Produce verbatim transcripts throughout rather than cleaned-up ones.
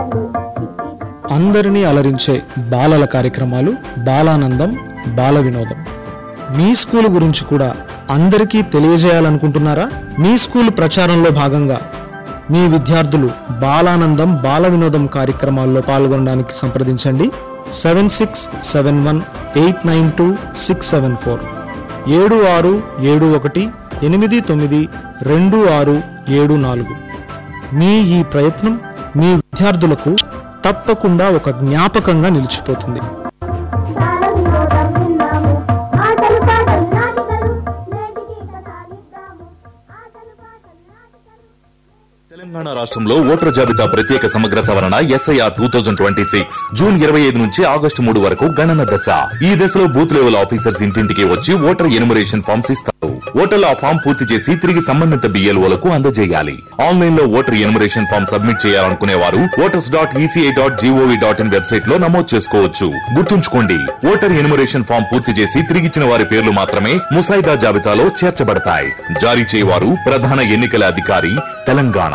అందరినీ అలరించే బాలల కార్యక్రమాలు బాలానందం బాల వినోదం. మీ స్కూల్ గురించి కూడా అందరికీ తెలియజేయాలనుకుంటున్నారా? మీ స్కూల్ ప్రచారంలో భాగంగా మీ విద్యార్థులు బాలానందం బాల వినోదం కార్యక్రమాల్లో పాల్గొనడానికి సంప్రదించండి. Seven six seven one eight nine two six seven four ఏడు ఆరు ఏడు ఒకటి ఎనిమిది తొమ్మిది రెండు ఆరు ఏడు నాలుగు. మీ ఈ ప్రయత్నం మీ విద్యార్థులకు తప్పకుండా ఒక జ్ఞాపకంగా నిలిచిపోతుంది. తెలంగాణ రాష్ట్రంలో ఓటర్ జాబితా ప్రత్యేక సమగ్ర సవరణ SIR two thousand twenty six June ఇరవై ఐదు నుంచి ఆగస్టు మూడు వరకు గణన దశ. ఈ దశలో బూత్ లెవెల్ ఆఫీసర్స్ ఇంటింటికి వచ్చి ఓటర్ ఎన్యుమరేషన్ ఫామ్స్ ఇస్తారు. ఓటర్లు ఆ ఫామ్ పూర్తి చేసి తిరిగి సంబంధిత బిఎల్ఓలకు అందజేయాలి. ఆన్లైన్ లో ఓటర్ ఎన్యుమరేషన్ ఫామ్ సబ్మిట్ చేయాలనుకునే వారు voters dot ECI dot GOV dot in website లో నమోదు చేసుకోవచ్చు. గుర్తుంచుకోండి, ఓటర్ ఎన్యుమరేషన్ ఫామ్ పూర్తి చేసి తిరిగిచ్చిన వారి పేర్లు మాత్రమే ముసాయిదా జాబితాలో చేర్చబడతాయి. జారీ చేయవారు ప్రధాన ఎన్నికల అధికారి తెలంగాణ.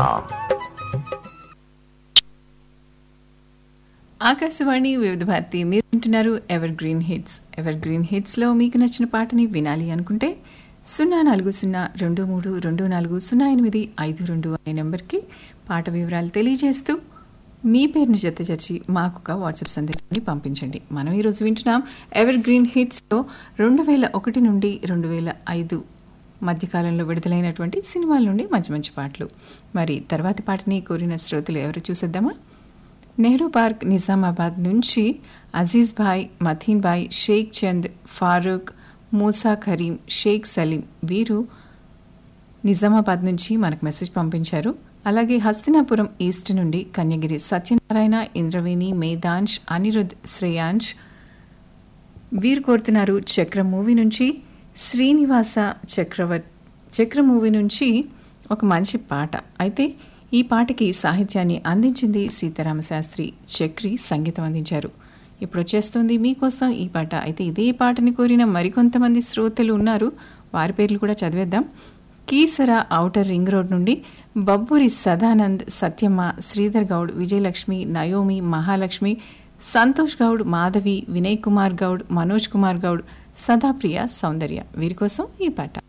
ఆకాశవాణి వివిధ భారతి మీరు వింటున్నారు ever green hits. Ever green హిట్స్లో మీకు నచ్చిన పాటని వినాలి అనుకుంటే సున్నా నాలుగు సున్నా రెండు మూడు రెండు నాలుగు సున్నా ఎనిమిది ఐదు రెండు అనే నెంబర్కి పాట వివరాలు తెలియజేస్తూ మీ పేరుని జత చేర్చి మాకు ఒక వాట్సాప్ సందేశాన్ని పంపించండి. మనం ఈరోజు వింటున్నాం ఎవర్ గ్రీన్ హిట్స్లో రెండు వేల ఒకటి నుండి రెండు వేల ఐదు మధ్యకాలంలో విడుదలైనటువంటి సినిమాల నుండి మంచి మంచి పాటలు. మరి తర్వాతి పాటని కోరిన శ్రోతలు ఎవరు చూసేద్దామా? నెహ్రూ పార్క్ నిజామాబాద్ నుంచి అజీజ్ భాయ్, మథీన్ భాయ్, షేక్ చంద్, ఫారూక్, మూసా కరీం, షేక్ సలీం వీరు నిజామాబాద్ నుంచి మనకు మెసేజ్ పంపించారు. అలాగే హస్తినాపురం ఈస్ట్ నుండి కన్యగిరి సత్యనారాయణ, ఇంద్రవేణి, మేధాంష్, అనిరుద్, శ్రేయాంష్ వీరు కోరుతున్నారు చక్ర మూవీ నుంచి శ్రీనివాస చక్రవర్తి చక్ర మూవీ నుంచి ఒక మంచి పాట. అయితే ఈ పాటకి సాహిత్యాన్ని అందించింది సీతారామ శాస్త్రి, చక్రి సంగీతం అందించారు. ఇప్పుడు వచ్చేస్తుంది మీకోసం ఈ పాట. అయితే ఇదే పాటని కోరిన మరికొంతమంది శ్రోతలు ఉన్నారు, వారి పేర్లు కూడా చదివేద్దాం. కీసర ఔటర్ రింగ్ రోడ్ నుండి బబ్బూరి సదానంద్, సత్యమ్మ, శ్రీధర్ గౌడ్, విజయలక్ష్మి, నయోమి, మహాలక్ష్మి, సంతోష్ గౌడ్, మాధవి, వినయ్ కుమార్ గౌడ్, మనోజ్ కుమార్ గౌడ్, సదాప్రియ, సౌందర్య వీరి కోసం ఈ పాట.